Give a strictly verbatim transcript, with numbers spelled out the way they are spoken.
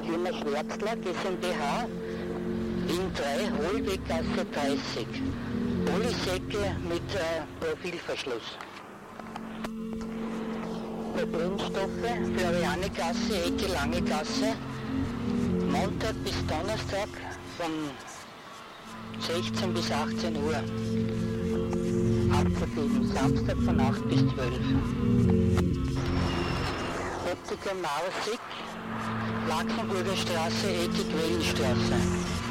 Firma Schwärzler GmbH, Wien drei, Hohlweggasse dreißig. Polysäcke mit äh, Profilverschluss. Bei Brennstoffe, Florianegasse, Ecke Lange Gasse, Montag bis Donnerstag von sechzehn bis achtzehn Uhr. Abzugeben, Samstag von acht bis zwölf. Optiker Mausig, Laxenburger Straße, Ecke Quellenstraße.